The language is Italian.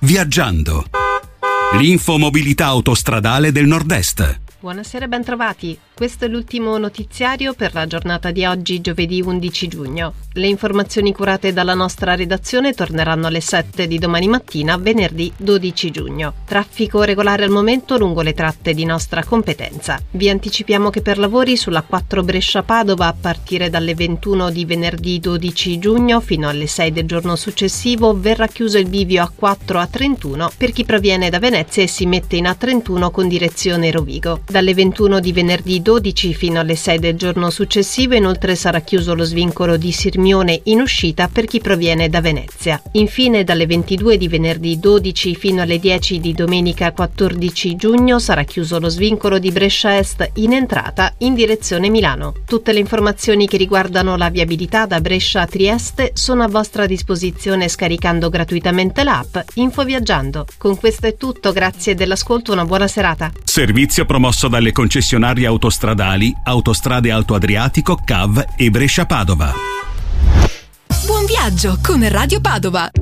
Viaggiando. L'infomobilità autostradale del Nord-Est. Buonasera e ben trovati. Questo è l'ultimo notiziario per la giornata di oggi, giovedì 11 giugno. Le informazioni curate dalla nostra redazione torneranno alle 7 di domani mattina, venerdì 12 giugno. Traffico regolare al momento lungo le tratte di nostra competenza. Vi anticipiamo che per lavori sulla 4 Brescia-Padova a partire dalle 21 di venerdì 12 giugno fino alle 6 del giorno successivo verrà chiuso il bivio A4 A31 per chi proviene da Venezia e si mette in A31 con direzione Rovigo. Dalle 21 di venerdì 12 fino alle 6 del giorno successivo inoltre sarà chiuso lo svincolo di Sirmione in uscita per chi proviene da Venezia. Infine dalle 22 di venerdì 12 fino alle 10 di domenica 14 giugno sarà chiuso lo svincolo di Brescia Est in entrata in direzione Milano. Tutte le informazioni che riguardano la viabilità da Brescia a Trieste sono a vostra disposizione scaricando gratuitamente l'app Infoviaggiando. Con questo è tutto, grazie dell'ascolto, una buona serata. Servizio promosso dalle concessionarie autostradali Autostrade Alto Adriatico, CAV e Brescia Padova. Buon viaggio con Radio Padova.